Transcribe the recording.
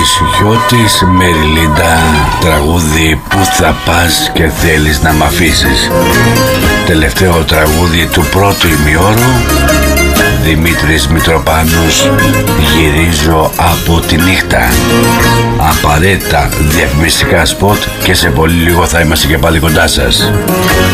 Χιώτης Μεριλίντα, τραγούδι «Πού θα πας και θέλεις να μ' αφήσεις». Τελευταίο τραγούδι του πρώτου ημιώρου. Δημήτρης Μητροπάνος, «Γυρίζω από τη νύχτα». Απαραίτητα διαφημιστικά σποτ και σε πολύ λίγο θα είμαστε και πάλι κοντά σας.